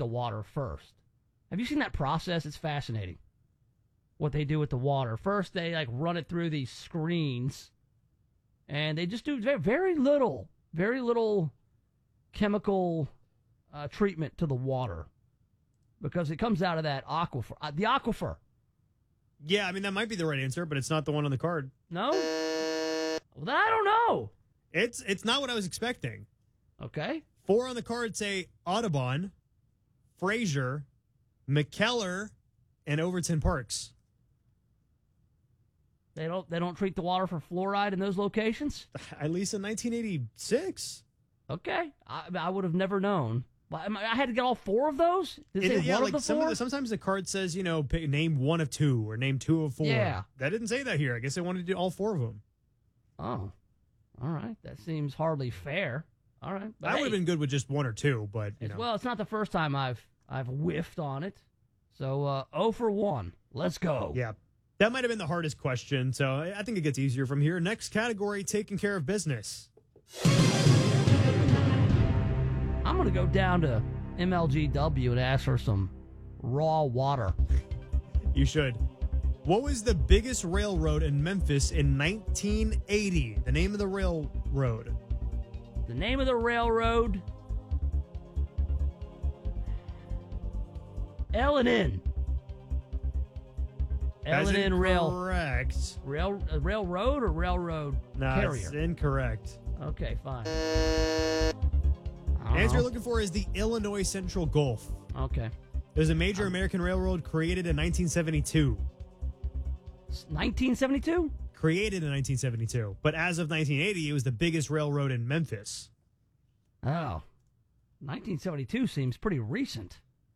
the water first. Have you seen that process? It's fascinating. What they do with the water. First, they like run it through these screens, and they just do very little chemical treatment to the water because it comes out of that aquifer. The aquifer. Yeah, I mean, that might be the right answer, but it's not the one on the card. No? Well, then I don't know. It's not what I was expecting. Okay. 4 on the card say Audubon, Fraser, McKellar, and Overton Parks. They don't treat the water for fluoride in those locations? At least in 1986. Okay. I would have never known. I had to get all 4 of those? Did it say one of the 4? Sometimes the card says, name 1 of 2 or name 2 of 4. Yeah. That didn't say that here. I guess they wanted to do all 4 of them. Oh. All right. That seems hardly fair. All right. But I would have been good with just 1 or 2, but, Well, it's not the first time I've whiffed on it. So, 0 for 1. Let's go. Yeah. That might have been the hardest question, so I think it gets easier from here. Next category, taking care of business. I'm going to go down to MLGW and ask for some raw water. You should. What was the biggest railroad in Memphis in 1980? The name of the railroad. The name of the railroad? L&N. L&N Rail. Correct. Railroad or railroad carrier? That's incorrect. Okay, fine. The answer you're looking for is the Illinois Central Gulf. Okay. It was a major American railroad created in 1972. 1972? Created in 1972. But as of 1980, it was the biggest railroad in Memphis. Oh. 1972 seems pretty recent.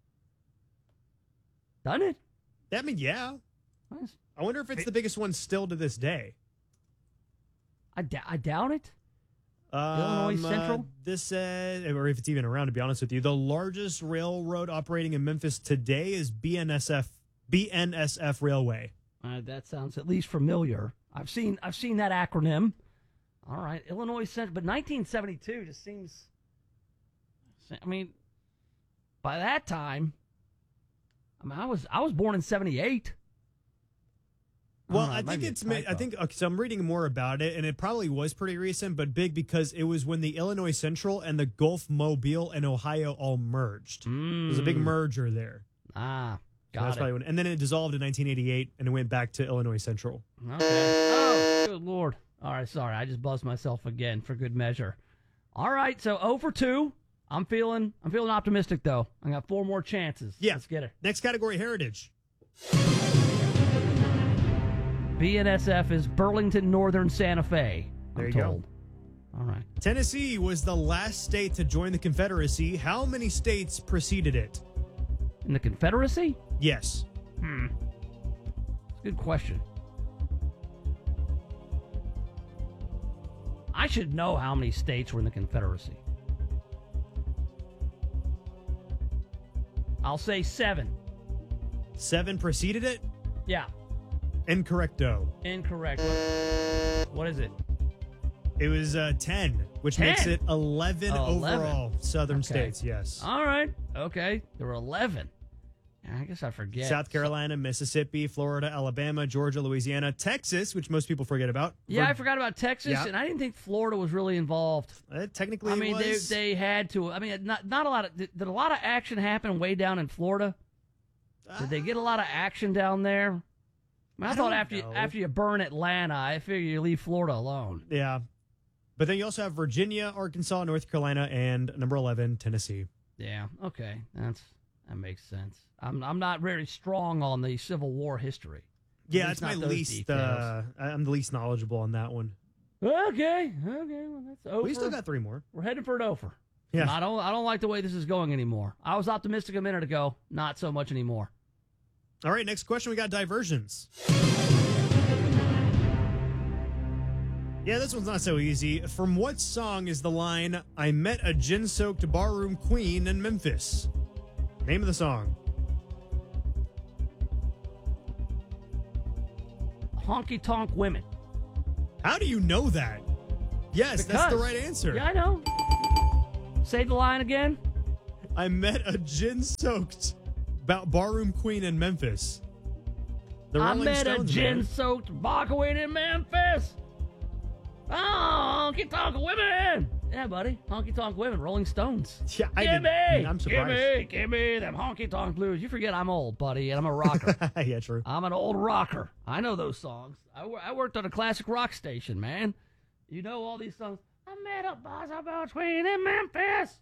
Doesn't it? I mean, yeah. Nice. I wonder if it's the biggest one still to this day. I doubt it. Illinois Central? This said, or if it's even around, to be honest with you, the largest railroad operating in Memphis today is BNSF Railway. That sounds at least familiar. I've seen that acronym. All right, Illinois Central, but 1972 just seems. I mean, by that time, I was born in 78. Well, I think so I'm reading more about it, and it probably was pretty recent, but big because it was when the Illinois Central and the Gulf Mobile and Ohio all merged. There was a big merger there. Got it. And then it dissolved in 1988, and it went back to Illinois Central. Okay. Oh, good Lord. All right, sorry. I just buzzed myself again for good measure. All right, so 0 for 2. I'm feeling optimistic, though. I got 4 more chances. Yeah. Let's get it. Next category, heritage. BNSF is Burlington Northern Santa Fe. There I'm you told. go. All right. Tennessee was the last state to join the Confederacy. How many states preceded it? In the Confederacy? Yes. Good question. I should know how many states were in the Confederacy. I'll say 7. 7 preceded it? Yeah. Incorrecto. Incorrect. What is it? It was 10, which 10? makes it 11 Oh, 11. overall southern Okay. states, yes. All right. Okay. There were 11. I guess I forget. South Carolina, Mississippi, Florida, Alabama, Georgia, Louisiana, Texas, which most people forget about. Yeah, I forgot about Texas, Yeah. and I didn't think Florida was really involved. Technically, I mean, it was. they had to. I mean, not a lot of. Did a lot of action happen way down in Florida? Did they get a lot of action down there? I mean, I thought after you burn Atlanta, I figure you leave Florida alone. Yeah. But then you also have Virginia, Arkansas, North Carolina, and number 11, Tennessee. Yeah. Okay. That makes sense. I'm not very strong on the Civil War history. Yeah, it's my least. I'm the least knowledgeable on that one. Okay. Well, that's over. We still got 3 more. We're heading for an over. Yeah. I don't like the way this is going anymore. I was optimistic a minute ago. Not so much anymore. All right, next question. We got diversions. Yeah, this one's not so easy. From what song is the line, I met a gin-soaked barroom queen in Memphis? Name of the song. Honky Tonk Women. How do you know that? Yes, that's the right answer. Yeah, I know. Say the line again. I met a gin-soaked barroom queen in Memphis. The I Rolling met Stones, a gin-soaked bar queen in Memphis. Oh, honky tonk women. Yeah, buddy. Honky tonk women. Rolling Stones. Yeah, I'm surprised. Give me them honky tonk blues. You forget I'm old, buddy, and I'm a rocker. Yeah, true. I'm an old rocker. I know those songs. I worked on a classic rock station, man. You know all these songs. I met a bar queen in Memphis.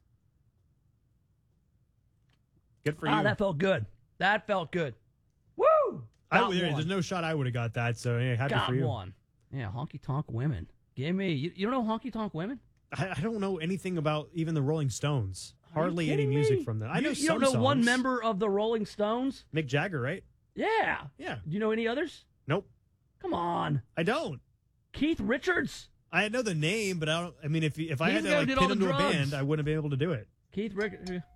Good for you. That felt good. That felt good. Woo! There's no shot I would have got that, so yeah, happy for you. Got one. Yeah, honky tonk women. Give me. You don't know honky tonk women? I don't know anything about even the Rolling Stones. Hardly any music from them. I know you some don't know songs. one member of the Rolling Stones? Mick Jagger, right? Yeah. Yeah. Do you know any others? Nope. Come on. I don't. Keith Richards? I know the name, but I don't. I mean, if I had He's to did pin all the him to a drums. band, I wouldn't be able to do it. Keith Richards.